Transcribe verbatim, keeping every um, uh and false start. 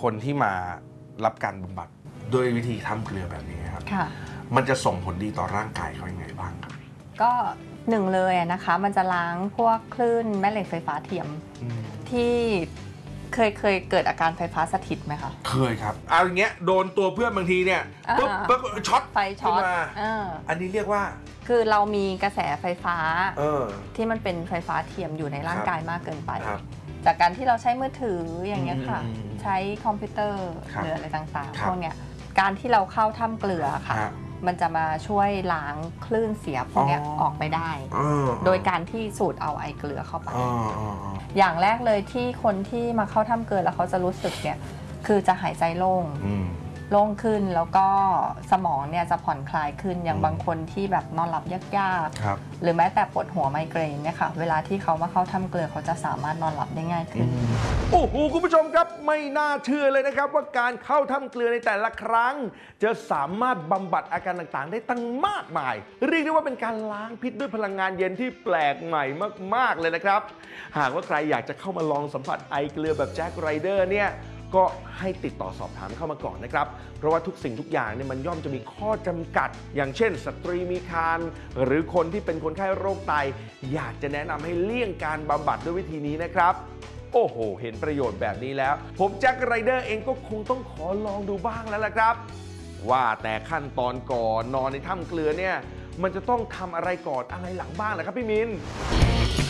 คนที่มารับการบำบัดโดยวิธีทำเกลือแบบนี้ครับมันจะส่งผลดีต่อร่างกายเขายังไงบ้างครับก็หนึ่งเลยนะคะมันจะล้างพวกคลื่นแม่เหล็กไฟฟ้าเทียมที่เคยเคยเกิดอาการไฟฟ้าสถิตไหมคะเคยครับเอาอย่างเงี้ยโดนตัวเพื่อนบางทีเนี่ยปุ๊บปุ๊บช็อตไฟช็อตอันนี้เรียกว่าคือเรามีกระแสไฟฟ้าที่มันเป็นไฟฟ้าเทียมอยู่ในร่างกายมากเกินไปจากการที่เราใช้มือถืออย่างเงี้ยค่ะใช้คอมพิวเตอร์หรืออะไรต่างๆพวกเนี้ยการที่เราเข้าถ้ำเกลือค่ะมันจะมาช่วยล้างคลื่นเสียพวกนี้ออกไปได้โดยการที่สูดเอาไอเกลือเข้าไปอย่างแรกเลยที่คนที่มาเข้าถ้ำเกลือแล้วเขาจะรู้สึกเนี่ยคือจะหายใจโล่งโล่งขึ้นแล้วก็สมองเนี่ยจะผ่อนคลายขึ้นอย่างบางคนที่แบบนอนหลับยากๆหรือแม้แต่ปวดหัวไมเกรนเนี่ยค่ะเวลาที่เขามาเข้าถ้ำเกลือเขาจะสามารถนอนหลับได้ง่ายขึ้นโอ้โหคุณผู้ชมครับไม่น่าเชื่อเลยนะครับว่าการเข้าถ้ำเกลือในแต่ละครั้งจะสามารถบำบัดอาการต่างๆได้ตั้งมากมายเรียกได้ว่าเป็นการล้างพิษด้วยพลังงานเย็นที่แปลกใหม่มากๆเลยนะครับหากว่าใครอยากจะเข้ามาลองสัมผัสไอเกลือแบบแจ็คไรเดอร์เนี่ยก็ให้ติดต่อสอบถามเข้ามาก่อนนะครับเพราะว่าทุกสิ่งทุกอย่างเนี่ยมันย่อมจะมีข้อจำกัดอย่างเช่นสตรีมีครรภ์หรือคนที่เป็นคนไข้โรคไตอยากจะแนะนำให้เลี่ยงการบำบัดด้วยวิธีนี้นะครับโอ้โหเห็นประโยชน์แบบนี้แล้วผมแจ็คไรเดอร์เองก็คงต้องขอลองดูบ้างแล้วล่ะครับว่าแต่ขั้นตอนก่อนนอนในถ้ำเกลือเนี่ยมันจะต้องทำอะไรก่อนอะไรหลังบ้างล่ะครับพี่มิน